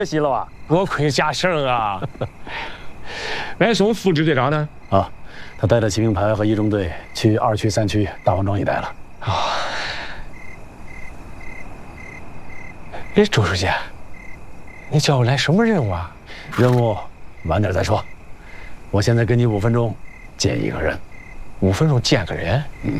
可惜了吧？ 多亏家胜啊！那送副支队长呢？ 啊，他带着骑兵排和一中队去2区、3区大王庄一带了。 啊！哎，周书记，你叫我来什么任务啊？ 任务晚点再说。我现在给你5分钟见一个人。 5分钟见个人？ 嗯。